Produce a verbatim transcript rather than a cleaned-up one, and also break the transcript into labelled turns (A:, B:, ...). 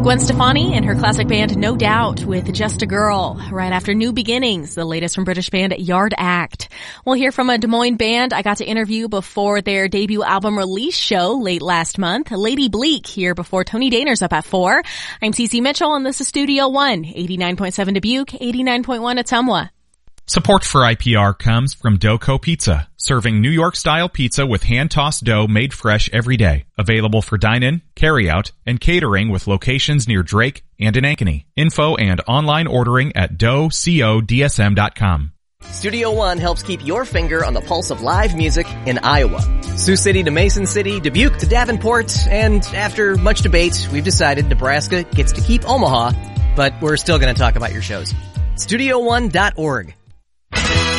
A: Gwen Stefani and her classic band No Doubt with Just a Girl. Right after New Beginnings, the latest from British band Yard Act. We'll hear from a Des Moines band I got to interview before their debut album release show late last month. Lady Bleak here before Tony Daner's up at four. I'm Cece Mitchell and this is Studio One, eighty-nine point seven Dubuque, eighty-nine point one Ottumwa.
B: Support for I P R comes from Doco Pizza, serving New York-style pizza with hand-tossed dough made fresh every day. Available for dine-in, carry-out, and catering with locations near Drake and in Ankeny. Info and online ordering at dough co d s m dot com.
C: Studio One helps keep your finger on the pulse of live music in Iowa. Sioux City to Mason City, Dubuque to Davenport, and after much debate, we've decided Nebraska gets to keep Omaha, but we're still going to talk about your shows. studio one dot org.